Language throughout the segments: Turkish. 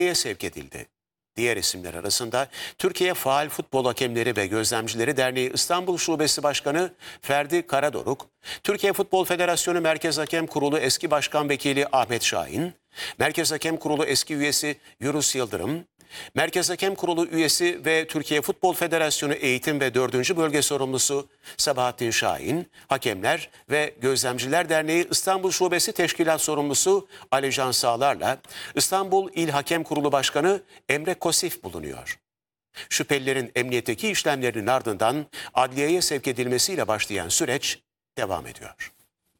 sevk edildi. Diğer isimler arasında Türkiye Faal Futbol Hakemleri ve Gözlemcileri Derneği İstanbul Şubesi Başkanı Ferdi Karadoruk, Türkiye Futbol Federasyonu Merkez Hakem Kurulu eski Başkan Vekili Ahmet Şahin, Merkez Hakem Kurulu eski üyesi Yunus Yıldırım, Merkez Hakem Kurulu üyesi ve Türkiye Futbol Federasyonu Eğitim ve 4. Bölge Sorumlusu Sabahattin Şahin, Hakemler ve Gözlemciler Derneği İstanbul Şubesi Teşkilat Sorumlusu Ali Can Sağlar'la İstanbul İl Hakem Kurulu Başkanı Emre Kosif bulunuyor. Şüphelilerin emniyetteki işlemlerinin ardından adliyeye sevk edilmesiyle başlayan süreç devam ediyor.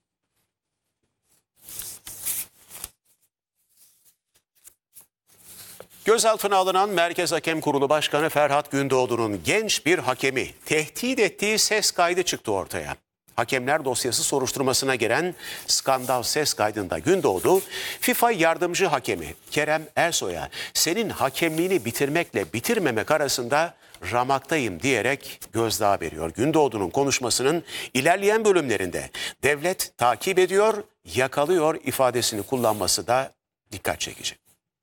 Gözaltına alınan Merkez Hakem Kurulu Başkanı Ferhat Gündoğdu'nun genç bir hakemi tehdit ettiği ses kaydı çıktı ortaya. Hakemler dosyası soruşturmasına giren skandal ses kaydında Gündoğdu, FIFA yardımcı hakemi Kerem Ersoy'a senin hakemliğini bitirmekle bitirmemek arasında ramaktayım diyerek gözdağı veriyor. Gündoğdu'nun konuşmasının ilerleyen bölümlerinde devlet takip ediyor, yakalıyor ifadesini kullanması da dikkat çekici.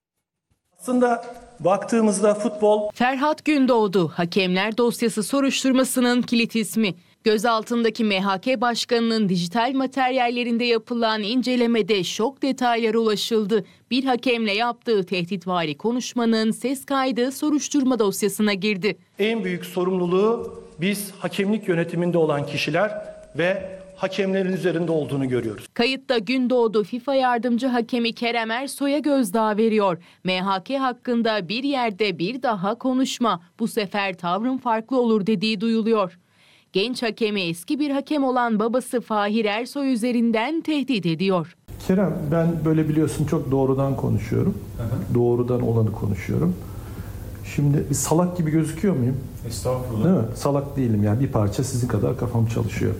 Aslında baktığımızda futbol... Ferhat Gündoğdu, hakemler dosyası soruşturmasının kilit ismi. Gözaltındaki MHK Başkanı'nın dijital materyallerinde yapılan incelemede şok detaylara ulaşıldı. Bir hakemle yaptığı tehditvari konuşmanın ses kaydı soruşturma dosyasına girdi. En büyük sorumluluğu biz hakemlik yönetiminde olan kişiler ve hakemlerin üzerinde olduğunu görüyoruz. Kayıtta Gündoğdu FIFA yardımcı hakemi Kerem Ersoy'a gözdağı veriyor. MHK hakkında bir yerde bir daha konuşma, bu sefer tavrın farklı olur dediği duyuluyor. Genç hakemi eski bir hakem olan babası Fahir Ersoy üzerinden tehdit ediyor. Kerem, ben böyle biliyorsun çok doğrudan konuşuyorum. Doğrudan olanı konuşuyorum. Şimdi bir salak gibi gözüküyor muyum? Estağfurullah. Değil mi? Salak değilim yani, bir parça sizin kadar kafam çalışıyor.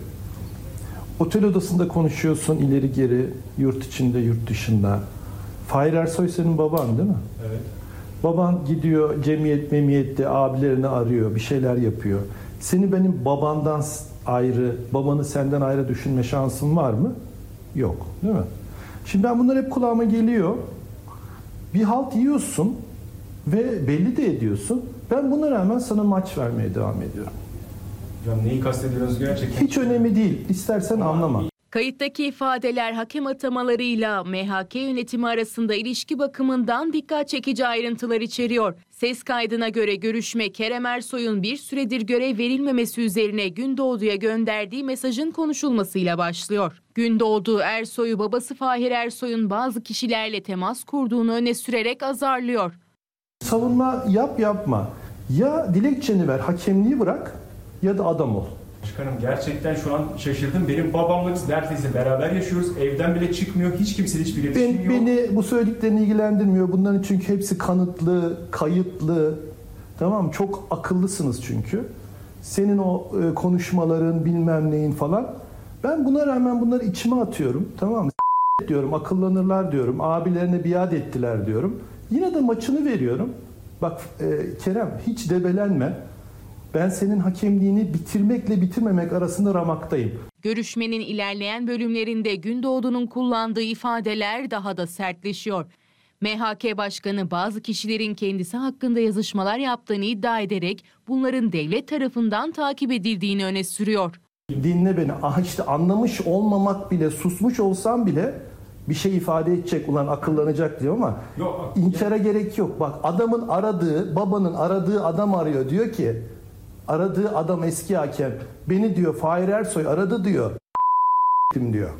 Otel odasında konuşuyorsun ileri geri, yurt içinde yurt dışında. Fahir Ersoy senin baban değil mi? Evet. Baban gidiyor cemiyet memiyette abilerini arıyor, bir şeyler yapıyor. Seni benim babandan ayrı, babanı senden ayrı düşünme şansın var mı? Yok, değil mi? Şimdi ben bunlar hep kulağıma geliyor. Bir halt yiyorsun ve belli de ediyorsun. Ben buna rağmen sana maç vermeye devam ediyorum. Hocam neyi kastediyorsunuz gerçekten? Hiç önemli değil. İstersen anlama. Kayıttaki ifadeler hakem atamalarıyla MHK yönetimi arasında ilişki bakımından dikkat çekici ayrıntılar içeriyor. Ses kaydına göre görüşme Kerem Ersoy'un bir süredir görev verilmemesi üzerine Gündoğdu'ya gönderdiği mesajın konuşulmasıyla başlıyor. Gündoğdu, Ersoy'u babası Fahir Ersoy'un bazı kişilerle temas kurduğunu öne sürerek azarlıyor. Savunma yap yapma. Ya dilekçeni ver, hakemliği bırak ya da adam ol. Başkanım gerçekten şu an şaşırdım. Benim babamla biz neredeyse beraber yaşıyoruz. Evden bile çıkmıyor. Hiç kimseyle hiçbir iletişim yok. Beni bu söylediklerin ilgilendirmiyor. Bunların çünkü hepsi kanıtlı, kayıtlı. Tamam mı? Çok akıllısınız çünkü. Senin o konuşmaların bilmem neyin falan. Ben buna rağmen bunları içime atıyorum. Tamam mı? Diyorum, akıllanırlar diyorum. Abilerine biat ettiler diyorum. Yine de maçını veriyorum. Bak Kerem, hiç debelenme. Ben senin hakemliğini bitirmekle bitirmemek arasında ramaktayım. Görüşmenin ilerleyen bölümlerinde Gündoğdu'nun kullandığı ifadeler daha da sertleşiyor. MHK Başkanı bazı kişilerin kendisi hakkında yazışmalar yaptığını iddia ederek bunların devlet tarafından takip edildiğini öne sürüyor. Dinle beni. İşte anlamış olmamak bile, susmuş olsam bile bir şey ifade edecek, ulan akıllanacak diyor ama yok, inkara gerek yok. Bak, adamın aradığı, babanın aradığı adam arıyor, diyor ki aradığı adam eski hakem. Beni diyor Fahir Ersoy aradı diyor. Diyor.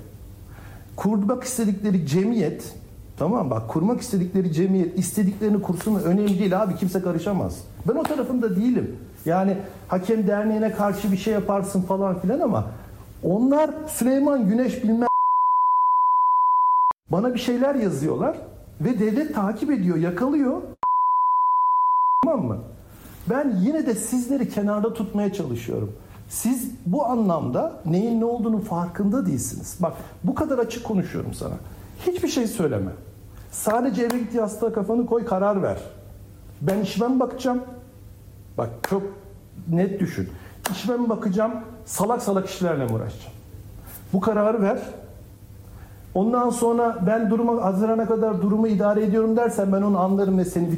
Kurmak istedikleri cemiyet, tamam bak, kurmak istedikleri cemiyet istediklerini kursun, önemli değil abi, kimse karışamaz. Ben o tarafında değilim. Yani hakem derneğine karşı bir şey yaparsın falan filan ama onlar Süleyman Güneş bilmem bana bir şeyler yazıyorlar ve devlet takip ediyor, yakalıyor. Tamam mı? Ben yine de sizleri kenarda tutmaya çalışıyorum. Siz bu anlamda neyin ne olduğunu farkında değilsiniz. Bak, bu kadar açık konuşuyorum sana. Hiçbir şey söyleme. Sadece eve git, yastığa kafanı koy, karar ver. Ben işime mi bakacağım? Bak, çok net düşün. İşime mi bakacağım? Salak salak işlerle mi uğraşacağım? Bu kararı ver. Ondan sonra ben Haziran'a kadar durumu idare ediyorum dersen ben onu anlarım ve seni